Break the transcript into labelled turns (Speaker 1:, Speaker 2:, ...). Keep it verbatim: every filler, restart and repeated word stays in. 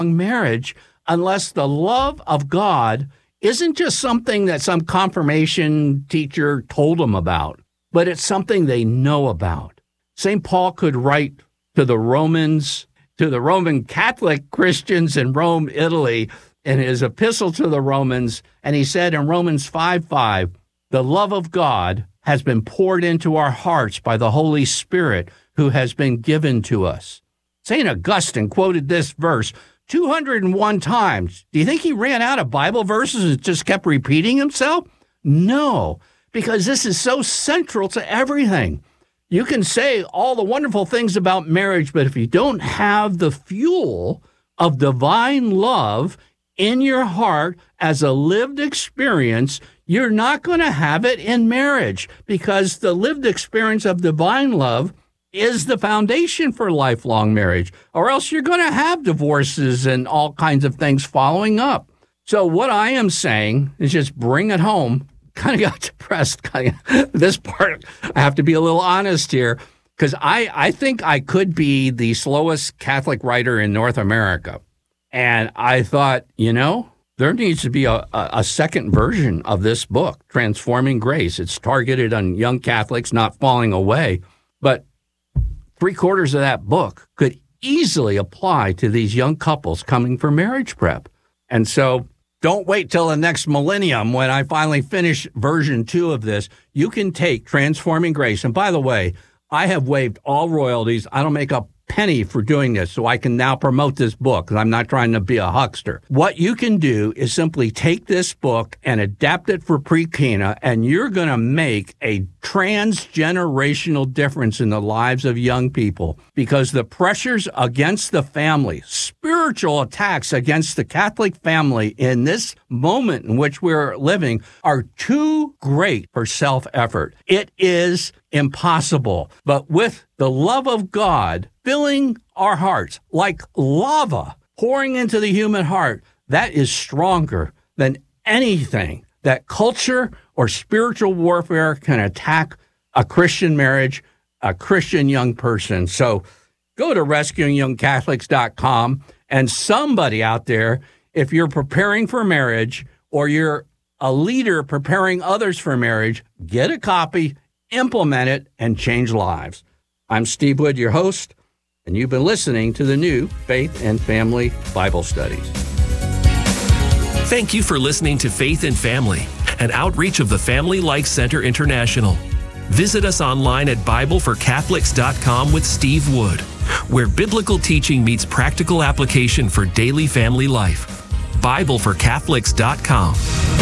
Speaker 1: marriage unless the love of God isn't just something that some confirmation teacher told them about, but it's something they know about. Saint Paul could write to the Romans, to the Roman Catholic Christians in Rome, Italy, in his epistle to the Romans, and he said in Romans five five, the love of God has been poured into our hearts by the Holy Spirit who has been given to us. Saint Augustine quoted this verse two hundred one times. Do you think he ran out of Bible verses and just kept repeating himself? No, because this is so central to everything. You can say all the wonderful things about marriage, but if you don't have the fuel of divine love in your heart as a lived experience, you're not going to have it in marriage, because the lived experience of divine love is the foundation for lifelong marriage, or else you're going to have divorces and all kinds of things following up. So what I am saying is just bring it home. Kind of got depressed. Kind of, this part, I have to be a little honest here, because I, I think I could be the slowest Catholic writer in North America. And I thought, you know, there needs to be a, a, a second version of this book, Transforming Grace. It's targeted on young Catholics not falling away. But three quarters of that book could easily apply to these young couples coming for marriage prep. And so don't wait till the next millennium when I finally finish version two of this. You can take Transforming Grace. And by the way, I have waived all royalties. I don't make a penny for doing this, so I can now promote this book, because I'm not trying to be a huckster. What you can do is simply take this book and adapt it for pre-Cana, and you're going to make a transgenerational difference in the lives of young people, because the pressures against the family, spiritual attacks against the Catholic family in this moment in which we're living, are too great for self-effort. It is impossible. But with the love of God filling our hearts like lava pouring into the human heart, that is stronger than anything that culture or spiritual warfare can attack a Christian marriage, a Christian young person. So go to rescuing young catholics dot com, and somebody out there, if you're preparing for marriage or you're a leader preparing others for marriage, get a copy, implement it, and change lives. I'm Steve Wood, your host, and you've been listening to the new Faith and Family Bible Studies.
Speaker 2: Thank you for listening to Faith and Family, an outreach of the Family Life Center International. Visit us online at Bible for Catholics dot com with Steve Wood, where biblical teaching meets practical application for daily family life. Bible for Catholics dot com.